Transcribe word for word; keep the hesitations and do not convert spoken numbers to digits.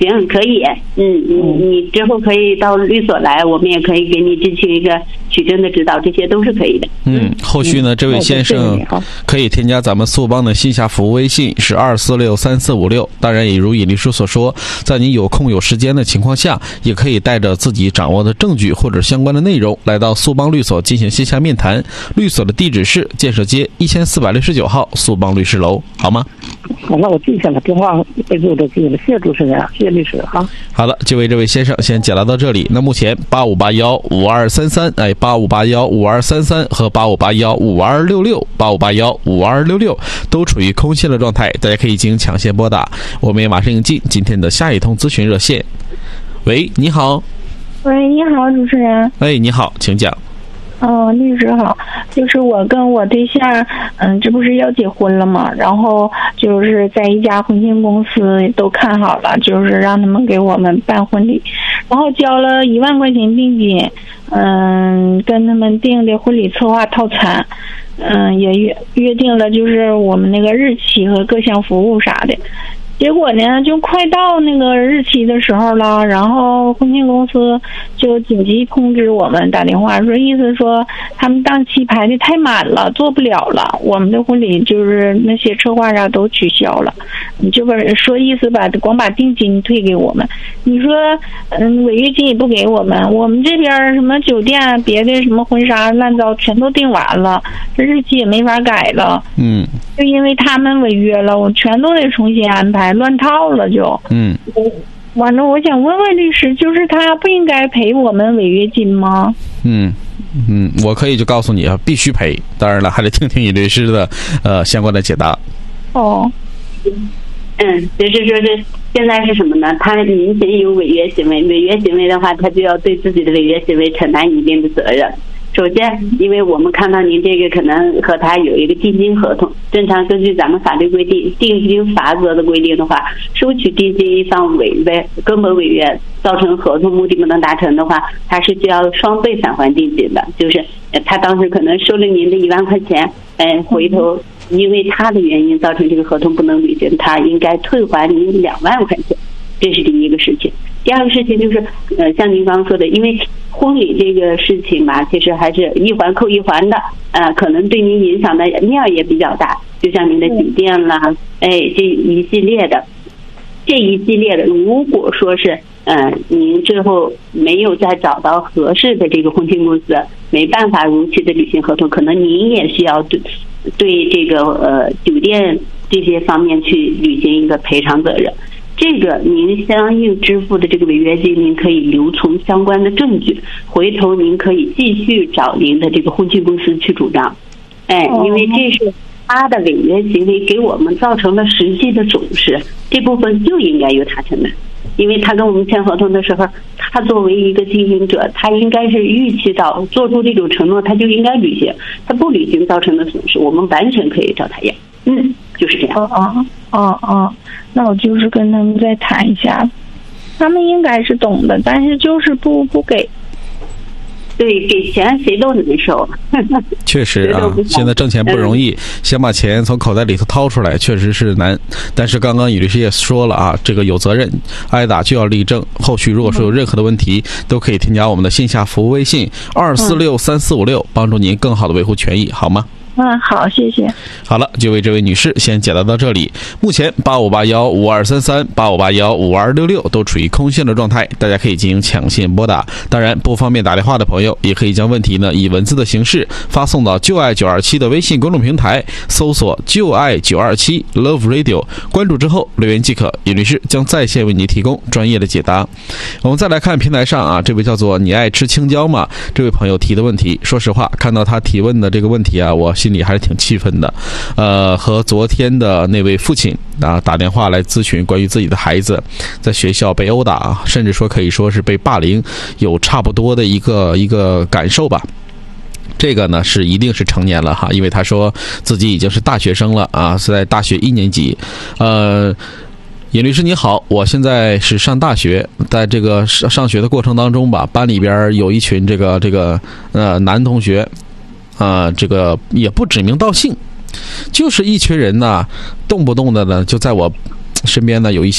行，可以，嗯，你你之后可以到律所来，我们也可以给你进行一个取证的指导，这些都是可以的。 嗯，后续呢，这位先生可以添加咱们速帮的线下服务微信是二四六三四五六。当然，也如尹律师所说，在你有空有时间的情况下，也可以带着自己掌握的证据或者相关的内容来到速帮律所进行线下面谈。律所的地址是建设街一千四百六十九号速帮律师楼，好吗？ 好，那我记下了，电话备注都记了，谢谢主持人，谢谢律师哈。 好了，就为这位先生先解答到这里。那目前八五八幺五二三三，哎，八五八幺五二三三和八五八幺五二六六，八五八幺五二六六都处于空线的状态，大家可以进行抢先拨打。我们也马上迎进今天的下一通咨询热线。喂，你好。 喂，你好，主持人。 哎，你好，请讲。 哦，律师好，就是我跟我对象，嗯，这不是要结婚了吗？然后就是在一家婚庆公司都看好了，就是让他们给我们办婚礼，然后交了一万块钱定金，嗯，跟他们订的婚礼策划套餐，嗯，也约约定了就是我们那个日期和各项服务啥的。结果呢，就快到那个日期的时候了，然后婚庆公司就紧急通知我们打电话说，意思说他们档期排的太满了，做不了了，我们的婚礼就是那些策划啥都取消了。你就把说意思把光把定金退给我们，你说嗯违约金也不给我们，我们这边什么酒店别的什么婚纱烂糟全都订完了，这日期也没法改了。 嗯， 就因为他们违约了，我全都得重新安排，乱套了就。 嗯， 完了，我想问问律师，就是他不应该赔我们违约金吗？ 嗯嗯，我可以就告诉你啊，必须赔。当然了，还得听听尹律师的呃相关的解答。 哦， 嗯，就是说这现在是什么呢？他明显有违约行为，违约行为的话，他就要对自己的违约行为承担一定的责任。首先，因为我们看到您这个可能和他有一个定金合同，正常根据咱们法律规定，定金罚则的规定的话，收取定金一方违约根本违约，造成合同目的不能达成的话，他是需要双倍返还定金的。就是他当时可能收了您的一万块钱，哎，回头因为他的原因造成这个合同不能履行，他应该退还您两万块钱，这是第一个事情。第二个事情就是，呃，像您刚刚说的，因为婚礼这个事情吧，其实还是一环扣一环的，呃，可能对您影响的面也比较大，就像您的酒店啦，哎，这一系列的，这一系列的，如果说是，呃，您最后没有再找到合适的这个婚庆公司，没办法如期的履行合同，可能您也需要对对这个呃酒店这些方面去履行一个赔偿责任。这个您相应支付的这个违约金，您可以留存相关的证据，回头您可以继续找您的这个婚庆公司去主张。哎，因为这是他的违约行为给我们造成了实际的损失，这部分就应该由他承担。因为他跟我们签合同的时候，他作为一个经营者，他应该是预期到做出这种承诺，他就应该履行，他不履行造成的损失，我们完全可以找他要。嗯，就是这样。 哦哦哦哦，那我就是跟他们再谈一下，他们应该是懂的，但是就是不不给。 对，给钱谁都难受。 确实啊，现在挣钱不容易，嗯、想把钱从口袋里头掏出来，确实是难。但是刚刚尹律师也说了啊，这个有责任，挨打就要立正。后续如果说有任何的问题，嗯、都可以添加我们的线下服务微信二四六三四五六，帮助您更好的维护权益，好吗？ 嗯，好，谢谢。 好了，就为这位女士先解答到这里。目前八五八幺五二三三、八五八幺五二六六都处于空线的状态，大家可以进行抢线拨打。当然，不方便打电话的朋友，也可以将问题呢以文字的形式发送到就爱九二七的微信公众平台，搜索就爱九二七 Love Radio， 关注之后留言即可，尹律师将在线为你提供专业的解答。我们再来看平台上啊，这位叫做你爱吃青椒吗？这位朋友提的问题，说实话，看到他提问的这个问题啊，我心里还是挺气愤的，呃，和昨天的那位父亲啊打电话来咨询关于自己的孩子在学校被殴打，甚至说可以说是被霸凌，有差不多的一个一个感受吧。这个呢是一定是成年了哈，因为他说自己已经是大学生了啊，是在大学一年级。呃，尹律师你好，我现在是上大学，在这个上上学的过程当中吧，班里边有一群这个这个呃男同学。啊、呃，这个也不指名道姓，就是一群人呢，动不动的呢，就在我身边呢有一些。